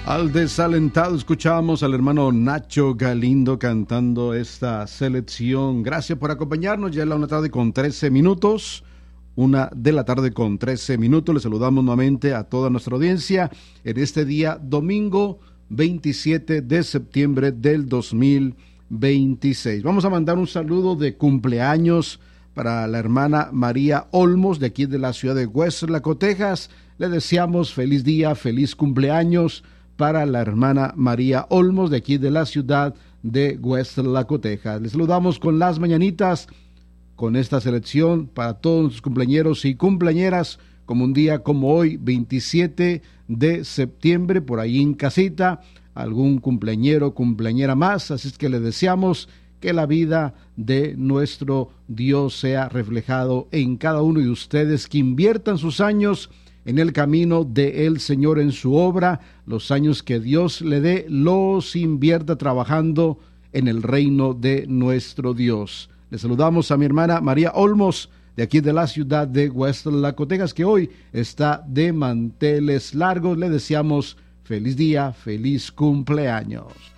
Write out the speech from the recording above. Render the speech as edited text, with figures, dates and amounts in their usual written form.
Al desalentado escuchamos al hermano Nacho Galindo cantando esta selección. Gracias por acompañarnos. Ya es la 1:13. 1:13. Les saludamos nuevamente a toda nuestra audiencia en este día domingo 27 de septiembre del 2026. Vamos a mandar un saludo de cumpleaños para la hermana María Olmos de aquí de la ciudad de Weslaco, Texas. Le deseamos feliz día, feliz cumpleaños para la hermana María Olmos de aquí de la ciudad de Weslaco, Texas. Les saludamos con las mañanitas, con esta selección para todos nuestros cumpleañeros y cumpleañeras, como un día como hoy, 27 de septiembre, por ahí en casita, algún cumpleañero, cumpleañera más, así es que les deseamos que la vida de nuestro Dios sea reflejado en cada uno de ustedes, que inviertan sus años en el camino del Señor, en su obra, los años que Dios le dé, los invierta trabajando en el reino de nuestro Dios. Le saludamos a mi hermana María Olmos, de aquí de la ciudad de Weslaco, Texas, que hoy está de manteles largos. Le deseamos feliz día, feliz cumpleaños.